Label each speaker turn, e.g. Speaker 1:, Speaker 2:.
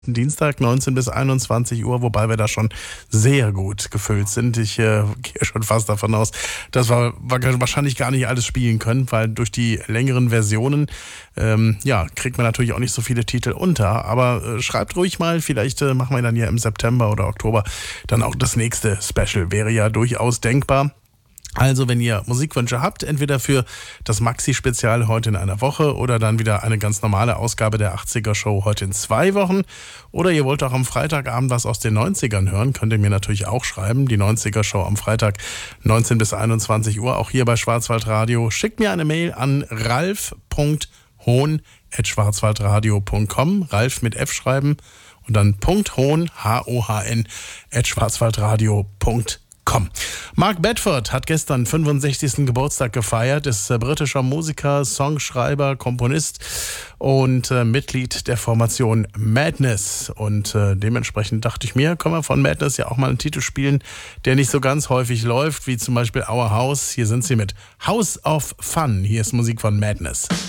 Speaker 1: Dienstag 19 bis 21 Uhr, wobei wir da schon sehr gut gefüllt sind. Ich gehe schon fast davon aus, dass wir wahrscheinlich gar nicht alles spielen können, weil durch die längeren Versionen kriegt man natürlich auch nicht so viele Titel unter. Aber schreibt ruhig mal, vielleicht machen wir dann ja im September oder Oktober dann auch das nächste Special. Wäre ja durchaus denkbar. Also, wenn ihr Musikwünsche habt, entweder für das Maxi-Spezial heute in einer Woche oder dann wieder eine ganz normale Ausgabe der 80er-Show heute in 2 Wochen. Oder ihr wollt auch am Freitagabend was aus den 90ern hören, könnt ihr mir natürlich auch schreiben. Die 90er-Show am Freitag 19 bis 21 Uhr, auch hier bei Schwarzwaldradio. Schickt mir eine Mail an ralf.hohn@schwarzwaldradio.com. Ralf mit F schreiben und dann .hohn, H-O-H-N, @schwarzwaldradio.com. Mark Bedford hat gestern 65. Geburtstag gefeiert, ist britischer Musiker, Songschreiber, Komponist und Mitglied der Formation Madness. Und dementsprechend dachte ich mir, können wir von Madness ja auch mal einen Titel spielen, der nicht so ganz häufig läuft, wie zum Beispiel Our House. Hier sind sie mit House of Fun. Hier ist Musik von Madness.